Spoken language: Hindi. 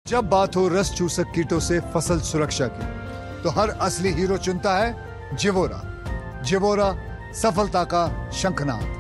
जब बात हो रस चूसक कीटों से फसल सुरक्षा की, तो हर असली हीरो चुनता है जिवोरा। जिवोरा, सफलता का शंखनाद।